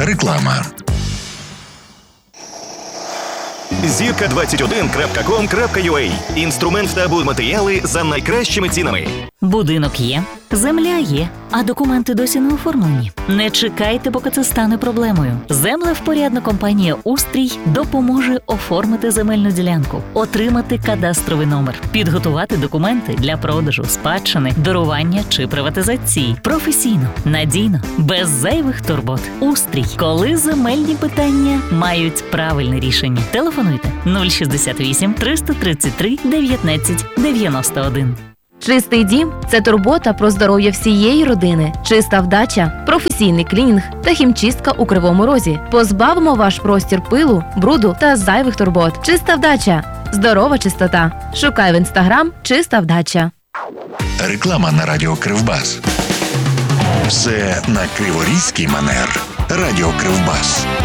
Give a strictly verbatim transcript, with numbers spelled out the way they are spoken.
Реклама. зірка двадцять один крапка ком крапка ю а. Інструмент та будматеріали за найкращими цінами. Будинок є, земля є, а документи досі не оформлені. Не чекайте, поки це стане проблемою. Землевпорядна компанія «Устрій» допоможе оформити земельну ділянку, отримати кадастровий номер, підготувати документи для продажу, спадщини, дарування чи приватизації. Професійно, надійно, без зайвих турбот. «Устрій». Коли земельні питання мають правильне рішення. Телефонуйте нуль шістдесят вісім триста тридцять три дев'ятнадцять дев'яносто один. Чистий дім – це турбота про здоров'я всієї родини. Чиста вдача, професійний клінінг та хімчистка у Кривому Розі. Позбавимо ваш простір пилу, бруду та зайвих турбот. Чиста вдача – здорова чистота. Шукай в інстаграм «Чиста вдача». Реклама на радіо Кривбас. Все на криворізький манер. Радіо Кривбас.